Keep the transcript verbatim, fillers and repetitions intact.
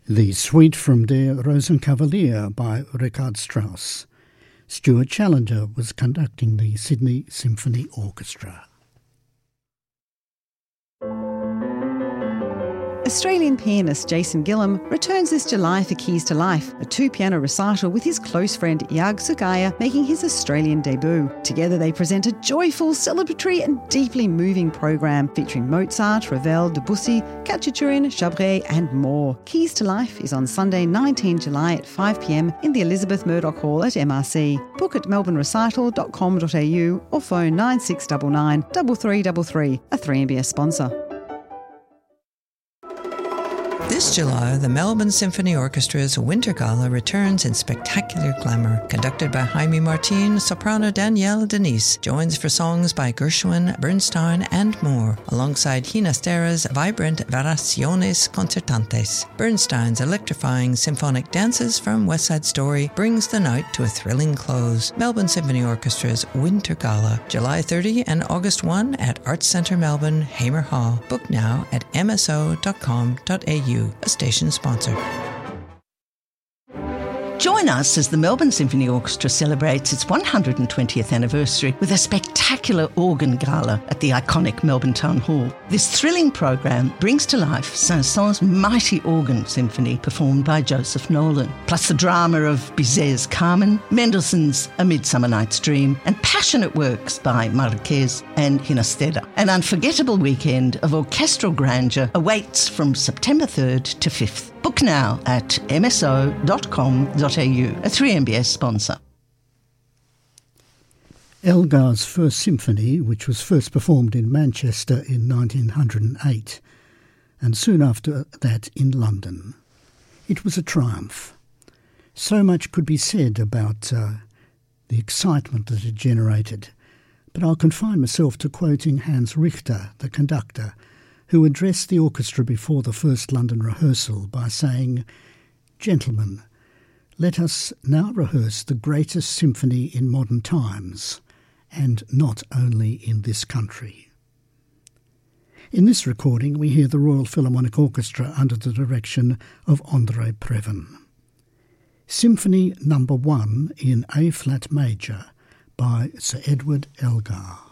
The Suite from Der Rosenkavalier by Richard Strauss. Stuart Challenger was conducting the Sydney Symphony Orchestra. Australian pianist Jason Gillam returns this July for Keys to Life, a two-piano recital with his close friend Yag Sugaya making his Australian debut. Together they present a joyful, celebratory and deeply moving program featuring Mozart, Ravel, Debussy, Khachaturian, Chabré and more. Keys to Life is on Sunday the nineteenth of July at five p m in the Elizabeth Murdoch Hall at M R C. Book at melbourne recital dot com dot a u or phone nine six nine nine, three three three three, a three M B S sponsor. This July, the Melbourne Symphony Orchestra's Winter Gala returns in spectacular glamour. Conducted by Jaime Martin, soprano Danielle Denise joins for songs by Gershwin, Bernstein and more, alongside Ginastera's vibrant Variaciones Concertantes. Bernstein's electrifying symphonic dances from West Side Story brings the night to a thrilling close. Melbourne Symphony Orchestra's Winter Gala, July thirtieth and August first at Arts Centre Melbourne, Hamer Hall. Book now at m s o dot com dot a u. A station sponsor. Join us as the Melbourne Symphony Orchestra celebrates its one hundred twentieth anniversary with a spectacular organ gala at the iconic Melbourne Town Hall. This thrilling program brings to life Saint-Saëns' mighty organ symphony performed by Joseph Nolan, plus the drama of Bizet's Carmen, Mendelssohn's A Midsummer Night's Dream, and passionate works by Marquez and Ginastera. An unforgettable weekend of orchestral grandeur awaits from September third to fifth. Book now at m s o dot com dot a u, a three M B S sponsor. Elgar's First Symphony, which was first performed in Manchester in nineteen oh eight, and soon after that in London. It was a triumph. So much could be said about uh, the excitement that it generated, but I'll confine myself to quoting Hans Richter, the conductor, who addressed the orchestra before the first London rehearsal by saying, "Gentlemen, let us now rehearse the greatest symphony in modern times, and not only in this country." In this recording we hear the Royal Philharmonic Orchestra under the direction of André Previn. Symphony number one in A-flat major by Sir Edward Elgar.